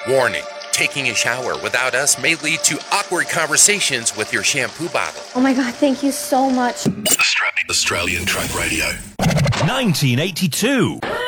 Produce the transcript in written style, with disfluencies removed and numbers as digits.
Warning, taking a shower without us may lead to awkward conversations with your shampoo bottle. Oh my God, thank you so much. Australian Track Radio. 1982.